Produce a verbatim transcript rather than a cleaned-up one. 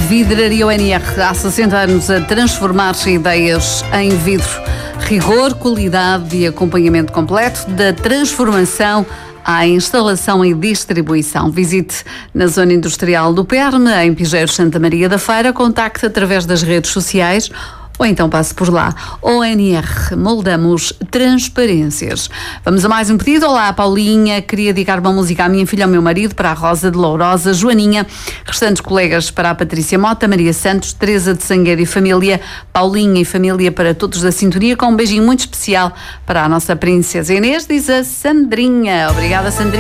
Vidraria O N R, há sessenta anos a transformar ideias em vidro. Rigor, qualidade e acompanhamento completo da transformação à instalação e distribuição. Visite na Zona Industrial do Perme, em Pigeiros Santa Maria da Feira, contacte através das redes sociais ou então passe por lá. O N R, moldamos transparências. Vamos a mais um pedido. Olá, Paulinha, queria dedicar uma música à minha filha, ao meu marido, para a Rosa de Lourosa, Joaninha, restantes colegas para a Patrícia Mota, Maria Santos, Teresa de Sangueiro e família, Paulinha e família, para todos da sintonia, com um beijinho muito especial para a nossa princesa Inês, diz a Sandrinha. Obrigada, Sandrinha.